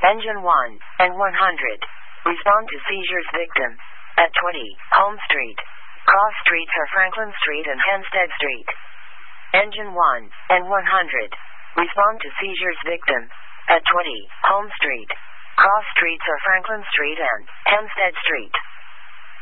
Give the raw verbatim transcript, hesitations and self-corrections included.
Engine one and one hundred. Respond to seizures victim at twenty, Home Street. Cross streets are Franklin Street and Hempstead Street. Engine one and one hundred. Respond to seizures victim at twenty, Home Street. Cross streets are Franklin Street and Hempstead Street.